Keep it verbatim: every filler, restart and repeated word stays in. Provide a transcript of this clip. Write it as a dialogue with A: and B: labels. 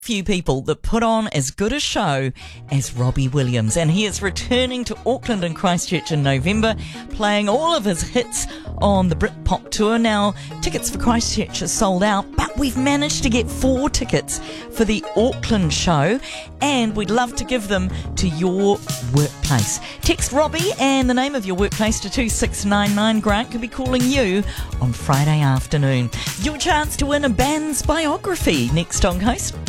A: Few people that put on as good a show as Robbie Williams, and he is returning to Auckland and Christchurch in November, playing all of his hits on the Britpop tour. Now, tickets for Christchurch are sold out, but we've managed to get four tickets for the Auckland show, and we'd love to give them to your workplace. Text Robbie and the name of your workplace to two six nine nine. Grant could be calling you on Friday afternoon. Your chance to win a band's biography next on Coast.